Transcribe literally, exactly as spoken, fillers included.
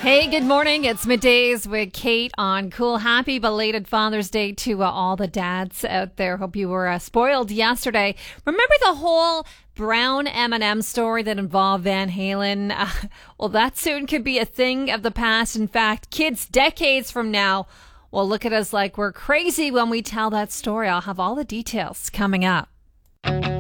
Hey, good morning. It's Middays with Kate on Cool. Happy belated Father's Day to uh, all the dads out there. Hope you were uh, spoiled yesterday. Remember the whole brown M and M story that involved Van Halen? Uh, well, that soon could be a thing of the past. In fact, kids decades from now will look at us like we're crazy when we tell that story. I'll have all the details coming up.